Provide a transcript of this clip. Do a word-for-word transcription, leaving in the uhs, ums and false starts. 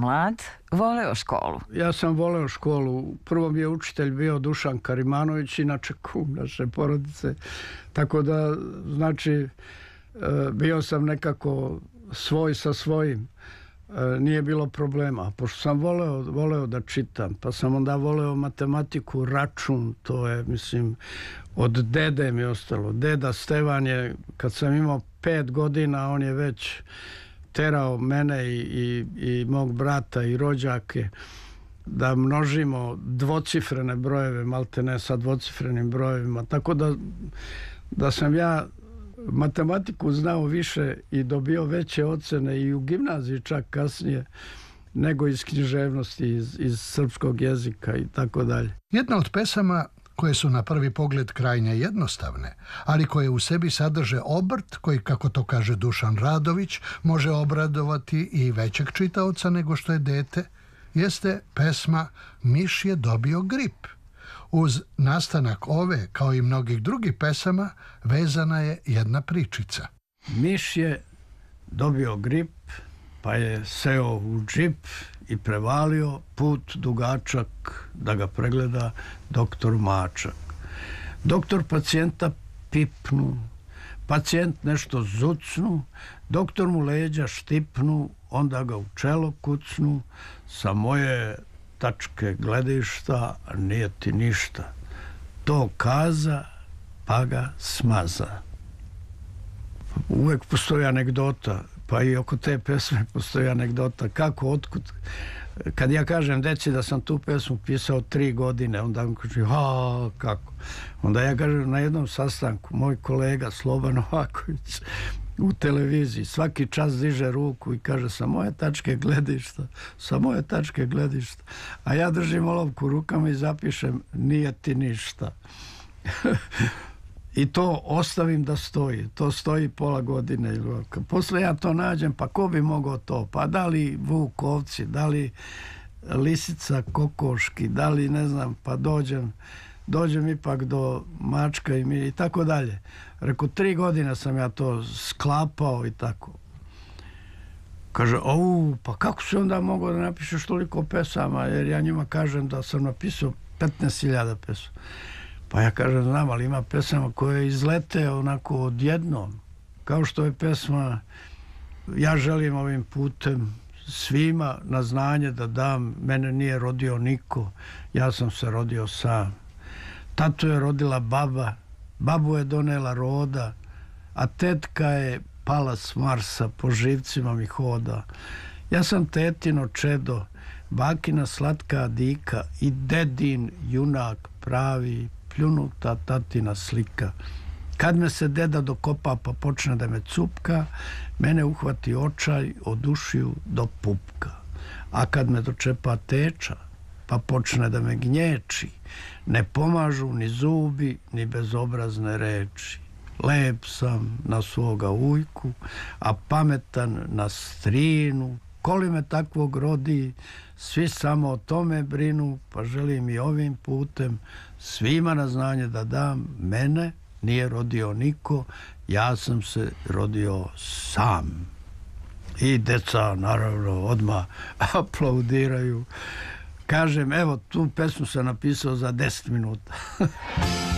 mlad voleo školu? Ja sam voleo školu. Prvo mi je učitelj bio Dušan Karimanović, inače kum naše porodice. Tako da, znači, bio sam nekako svoj sa svojim. Nije bilo problema. Pošto sam voleo, voleo da čitam, pa sam onda voleo matematiku, račun, to je, mislim, od dede mi ostalo. Deda Stevan je, kad sam imao pet godina, on je već terao mene i, i, i mog brata i rođake da množimo dvocifrene brojeve, malte ne sa dvocifrenim brojevima. Tako da, da sam ja matematiku znao više i dobio veće ocene i u gimnaziji čak kasnije nego iz književnosti, iz, iz srpskog jezika i tako dalje. Jedna od pesama koje su na prvi pogled krajnje jednostavne, ali koje u sebi sadrže obrt koji, kako to kaže Dušan Radović, može obradovati i većeg čitaoca nego što je dete, jeste pesma Miš je dobio grip. Uz nastanak ove, kao i mnogih drugih pesama, vezana je jedna pričica. Miš je dobio grip, pa je seo u džip i prevalio put dugačak da ga pregleda doktor Mačak. Doktor pacijenta pipnu, pacijent nešto zucnu, doktor mu leđa štipnu, onda ga u čelo kucnu, sa moje tačke gledišta nije ti ništa. To kaza, pa ga smaza. Uvek postoji anegdota, pa i oko te pesme postoji anegdota. Kako, otkud? Kad ja kažem deci da sam tu pesmu pisao tri godine, onda on kaže, ha, kako? Onda ja kažem, na jednom sastanku, moj kolega Sloban Novaković u televiziji svaki čas diže ruku i kaže, sa moje tačke gledišta, sa moje tačke gledišta. A ja držim olovku rukama i zapišem, nije ti ništa. I to ostavim da stoji. To stoji pola godine. Posle ja to nađem, pa ko bi mogao to? Pa da li vuk ovci, da li lisica kokoški, da li ne znam, pa dođem, dođem ipak do mačka i, mi, i tako dalje. Reko, tri godine sam ja to sklapao i tako. Kaže, au, pa kako si onda mogao da napišeš toliko pesama? Jer ja njima kažem da sam napisao petnaest hiljada pesama. Pa ja kažem, znam, ali ima pesama koje izlete onako odjednom. Kao što je pesma Ja želim ovim putem svima na znanje da dam, mene nije rodio niko, ja sam se rodio sam. Tatu je rodila baba, babu je donela roda, a tetka je pala s Marsa, po živcima mi hoda. Ja sam tetino čedo, bakina slatka dika i dedin junak pravi, pljunuta tatina slika. Kad me se deda dokopa pa počne da me cupka, mene uhvati očaj od ušiju do pupka. A kad me dočepa teča pa počne da me gnječi, ne pomažu ni zubi ni bezobrazne reči. Lep sam na svoga ujku, a pametan na strinu. Koli me takvog rodi, svi samo o tome brinu, pa želim i ovim putem svima na znanje da dam, mene nije rodio niko, ja sam se rodio sam. I deca naravno odmah aplaudiraju. Kažem, evo, tu pesmu sam napisao za deset minuta.